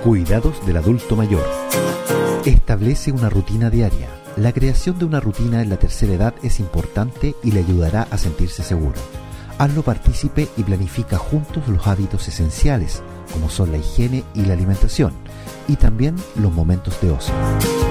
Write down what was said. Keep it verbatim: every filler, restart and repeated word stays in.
Cuidados del adulto mayor. Establece una rutina diaria. La creación de una rutina en la tercera edad es importante y le ayudará a sentirse seguro. Hazlo partícipe y planifica juntos los hábitos esenciales, como son la higiene y la alimentación, y también los momentos de ocio.